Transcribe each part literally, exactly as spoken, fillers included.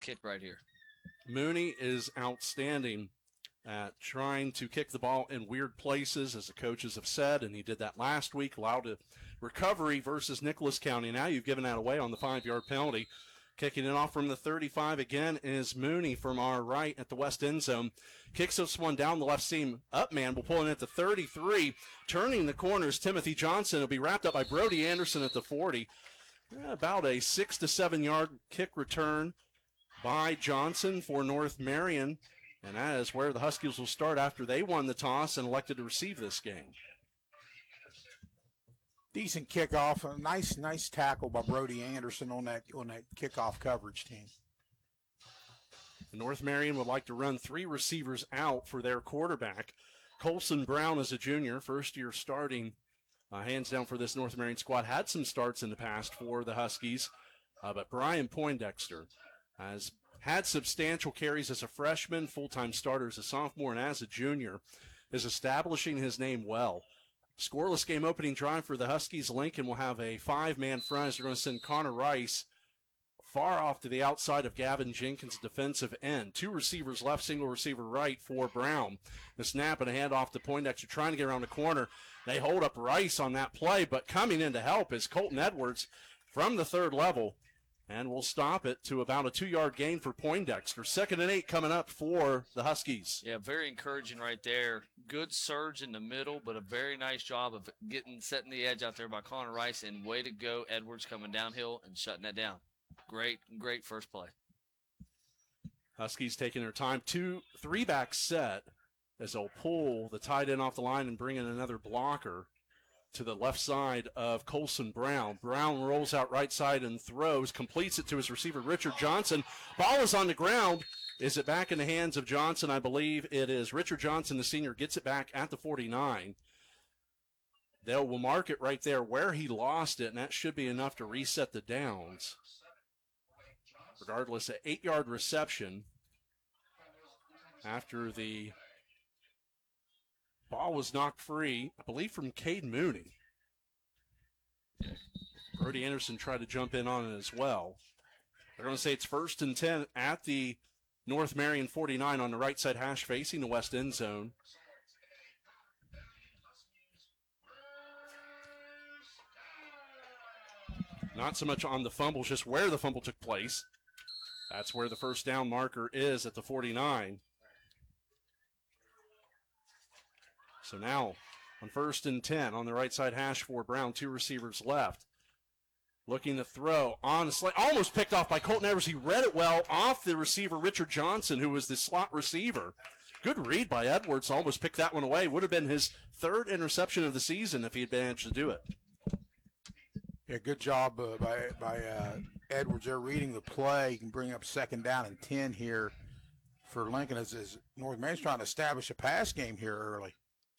kick right here. Mooney is outstanding at trying to kick the ball in weird places, as the coaches have said, and he did that last week, allowed a recovery versus Nicholas County. Now you've given that away on the five-yard penalty. Kicking it off from the thirty-five again is Mooney from our right at the west end zone. Kicks this one down the left seam. Up man will pull in at the thirty-three. Turning the corners, Timothy Johnson will be wrapped up by Brody Anderson at the forty. About a six to seven yard kick return by Johnson for North Marion. And that is where the Huskies will start after they won the toss and elected to receive this game. Decent kickoff, a nice, nice tackle by Brody Anderson on that on that kickoff coverage team. North Marion would like to run three receivers out for their quarterback. Colson Brown is a junior, first year starting, uh, hands down for this North Marion squad. Had some starts in the past for the Huskies, uh, but Brian Poindexter has had substantial carries as a freshman, full-time starter as a sophomore, and as a junior, is establishing his name well. Scoreless game opening drive for the Huskies. Lincoln will have a five-man front as they're going to send Connor Rice far off to the outside of Gavin Jenkins' defensive end. Two receivers left, single receiver right for Brown. The snap and a handoff to Poindexter trying to get around the corner. They hold up Rice on that play, but coming in to help is Colton Edwards from the third level. And we'll stop it to about a two-yard gain for Poindexter. Second and eight coming up for the Huskies. Yeah, very encouraging right there. Good surge in the middle, but a very nice job of getting setting the edge out there by Connor Rice. And way to go, Edwards coming downhill and shutting that down. Great, great first play. Huskies taking their time. Two, three-back set as they'll pull the tight end off the line and bring in another blocker to the left side of Colson Brown. Brown rolls out right side and throws, completes it to his receiver, Richard Johnson. Ball is on the ground. Is it back in the hands of Johnson? I believe it is. Richard Johnson, the senior, gets it back at the forty-nine. They will mark it right there where he lost it, and that should be enough to reset the downs. Regardless, an eight-yard reception after the ball was knocked free, I believe, from Cade Mooney. Brody Anderson tried to jump in on it as well. They're going to say it's first and ten at the North Marion forty-nine on the right side hash facing the west end zone. Not so much on the fumble, just where the fumble took place. That's where the first down marker is at the forty-nine. So now, on first and ten, on the right side hash for Brown, two receivers left. Looking to throw on the slant, almost picked off by Colton Edwards. He read it well off the receiver, Richard Johnson, who was the slot receiver. Good read by Edwards, almost picked that one away. Would have been his third interception of the season if he had managed to do it. Yeah, good job uh, by by uh, Edwards there reading the play. You can bring up second down and ten here for Lincoln as, as North Marion's trying to establish a pass game here early.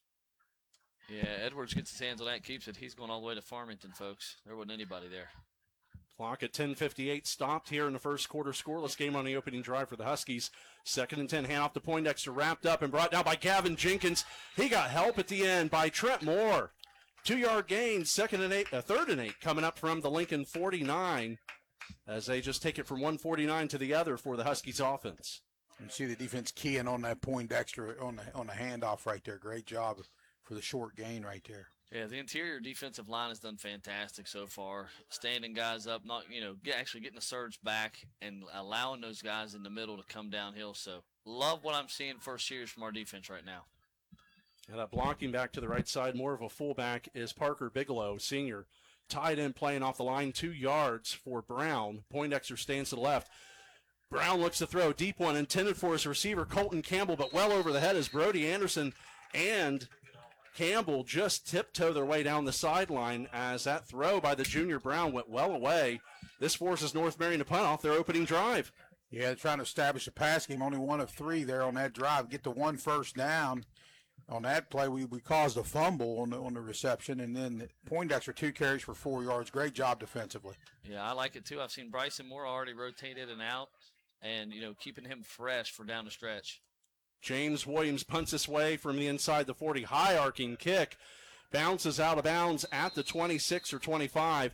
Yeah, Edwards gets his hands on that, keeps it. He's going all the way to Farmington, folks. There wasn't anybody there. Clock at ten fifty-eight stopped here in the first quarter. Scoreless game on the opening drive for the Huskies. Second and ten, handoff to Poindexter, wrapped up and brought down by Gavin Jenkins. He got help at the end by Trent Moore. Two-yard gain, second and eight, uh, third and eight coming up from the Lincoln forty-nine as they just take it from one forty-nine to the other for the Huskies offense. You see the defense keying on that Poindexter on the on the handoff right there. Great job for the short gain right there. Yeah, the interior defensive line has done fantastic so far. Standing guys up, not you know, get, actually getting the surge back and allowing those guys in the middle to come downhill. So love what I'm seeing first years from our defense right now. And that blocking back to the right side, more of a fullback, is Parker Bigelow, senior. Tight end playing off the line, two yards for Brown. Poindexter stands to the left. Brown looks to throw, deep one, intended for his receiver, Colton Campbell, but well over the head is Brody Anderson and Campbell just tiptoe their way down the sideline as that throw by the junior Brown went well away. This forces North Marion to punt off their opening drive. Yeah, they're trying to establish a pass game, only one of three there on that drive. Get the one first down. On that play, we, we caused a fumble on the, on the reception, and then Poindexter two carries for four yards. Great job defensively. Yeah, I like it too. I've seen Bryson Moore already rotate in and out, and, you know, keeping him fresh for down the stretch. James Williams punts this way from the inside the forty. High arcing kick. Bounces out of bounds at the twenty-six or twenty-five.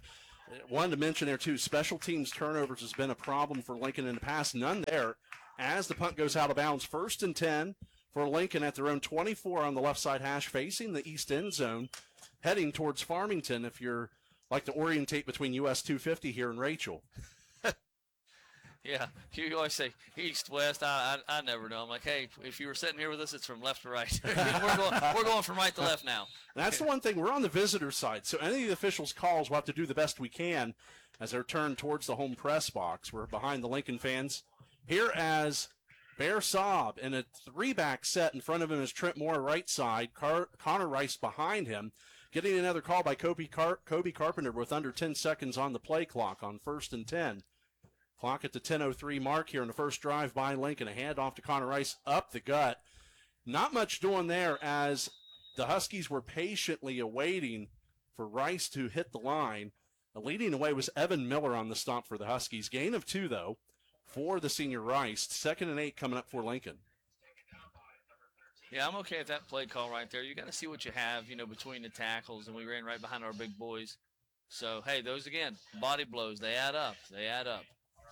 Wanted to mention there, too, special teams turnovers has been a problem for Lincoln in the past. None there as the punt goes out of bounds. First and ten for Lincoln at their own twenty-four on the left side hash, facing the east end zone, heading towards Farmington if you're like to orientate between U S two fifty here in Rachel. Yeah, you always say east, west. I, I I never know. I'm like, hey, if you were sitting here with us, it's from left to right. we're going we're going from right to left now. That's the one thing. We're on the visitor side, so any of the officials' calls, we'll have to do the best we can as they're turned towards the home press box. We're behind the Lincoln fans here as Bear Saab in a three-back set. In front of him is Trent Moore, right side. Car- Connor Rice behind him. Getting another call by Kobe, Car- Kobe Carpenter with under ten seconds on the play clock on first and ten. Clock at the ten oh three mark here in the first drive by Lincoln. A handoff to Connor Rice up the gut. Not much doing there as the Huskies were patiently awaiting for Rice to hit the line. The leading away was Evan Miller on the stop for the Huskies. Gain of two, though, for the senior Rice. Second and eight coming up for Lincoln. Yeah, I'm okay with that play call right there. You got to see what you have, you know, between the tackles, and we ran right behind our big boys. So, hey, those, again, body blows. They add up. They add up.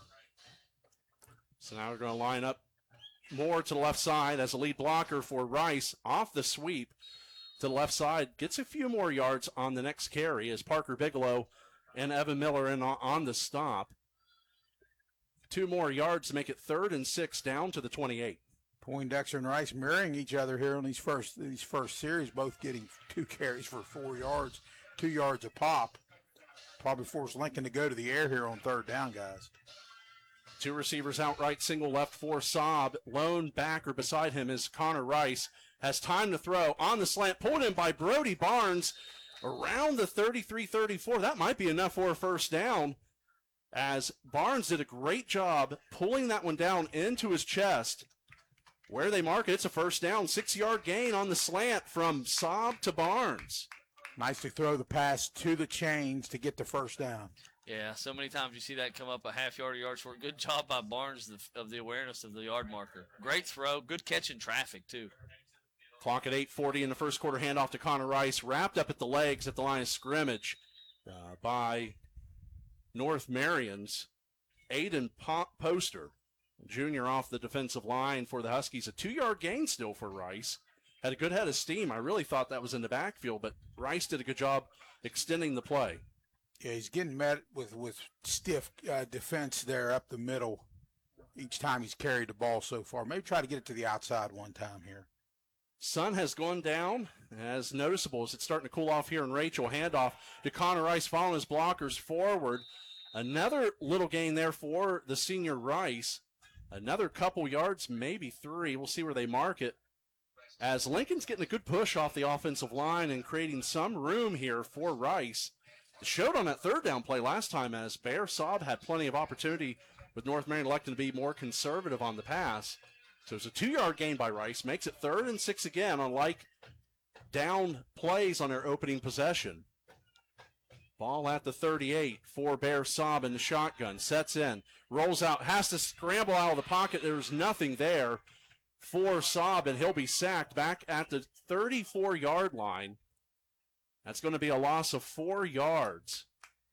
So now we're going to line up Moore to the left side as a lead blocker for Rice off the sweep to the left side. Gets a few more yards on the next carry as Parker Bigelow and Evan Miller in on the stop. Two more yards to make it third and six down to the twenty-eight. Poindexter and Rice mirroring each other here on these first these first series, both getting two carries for four yards, two yards a pop. Probably force Lincoln to go to the air here on third down, guys. Two receivers outright, single left for Saab. Lone backer beside him is Connor Rice. Has time to throw on the slant, pulled in by Brody Barnes around the thirty-three thirty-four. That might be enough for a first down, as Barnes did a great job pulling that one down into his chest. Where they mark it, it's a first down. Six-yard gain on the slant from Saab to Barnes. Nice to throw the pass to the chains to get the first down. Yeah, so many times you see that come up a half yard or yard short. Good job by Barnes of the awareness of the yard marker. Great throw. Good catch in traffic, too. Clock at eight forty in the first quarter. Handoff to Connor Rice. Wrapped up at the legs at the line of scrimmage uh, by North Marion's Aiden po- Poster. Junior off the defensive line for the Huskies. A two-yard gain still for Rice. Had a good head of steam. I really thought that was in the backfield, but Rice did a good job extending the play. Yeah, he's getting met with, with stiff uh, defense there up the middle each time he's carried the ball so far. Maybe try to get it to the outside one time here. Sun has gone down as noticeable as it's starting to cool off here in Rachel. Handoff to Connor Rice following his blockers forward. Another little gain there for the senior Rice. Another couple yards, maybe three. We'll see where they mark it. As Lincoln's getting a good push off the offensive line and creating some room here for Rice. It showed on that third down play last time as Bear Saab had plenty of opportunity with North Marion electing to be more conservative on the pass. So it's a two-yard gain by Rice. Makes it third and six again on like down plays on their opening possession. Ball at the thirty-eight for Bear Saab in the shotgun. Sets in, rolls out, has to scramble out of the pocket. There's nothing there for Saab, and he'll be sacked back at the thirty-four-yard line. That's going to be a loss of four yards.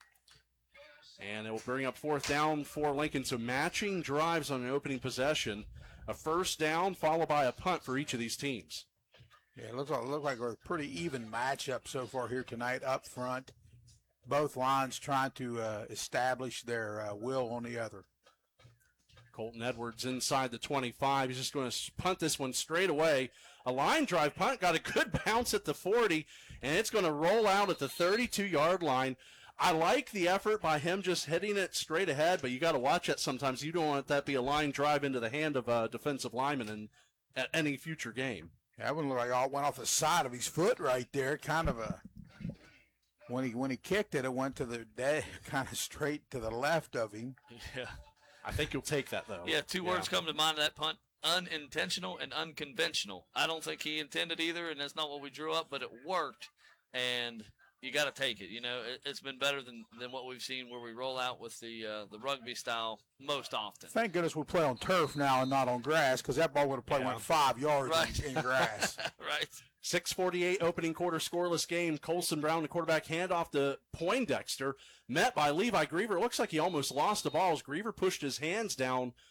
And it will bring up fourth down for Lincoln. So matching drives on an opening possession. A first down followed by a punt for each of these teams. Yeah, it looks like, it looks like a pretty even matchup so far here tonight up front. Both lines trying to uh, establish their uh, will on the other. Colton Edwards inside the twenty-five. He's just going to punt this one straight away. A line drive punt, got a good bounce at the forty, and it's going to roll out at the thirty-two-yard line. I like the effort by him just hitting it straight ahead, but you got to watch that sometimes. You don't want that to be a line drive into the hand of a defensive lineman in at any future game. Yeah, that one looked like all went off the side of his foot right there. Kind of a when he when he kicked it, it went to the dead, kind of straight to the left of him. Yeah. I think you'll take that, though. Yeah, two yeah. words come to mind of that punt, unintentional and unconventional. I don't think he intended either, and that's not what we drew up, but it worked. And you got to take it. You know, it, it's been better than, than what we've seen where we roll out with the uh, the rugby style most often. Thank goodness we play on turf now and not on grass, because that ball would have probably Yeah. went five yards Right. in, in grass. Right. six forty-eight opening quarter scoreless game. Colson Brown, the quarterback, handoff to Poindexter, met by Levi Griever. It looks like he almost lost the ball as Griever pushed his hands down